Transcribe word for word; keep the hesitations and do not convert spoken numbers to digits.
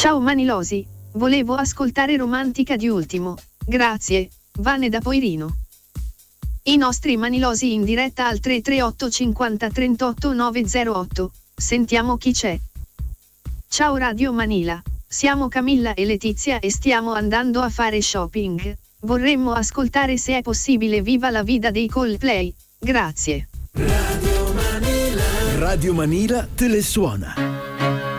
Ciao Manilosi, volevo ascoltare Romantica di Ultimo, grazie, Vane da Poirino. I nostri Manilosi in diretta al tre tre otto cinquanta trentotto novecentotto, sentiamo chi c'è. Ciao Radio Manila, siamo Camilla e Letizia e stiamo andando a fare shopping, vorremmo ascoltare se è possibile Viva la Vida dei Coldplay, grazie. Radio Manila. Radio Manila te le suona.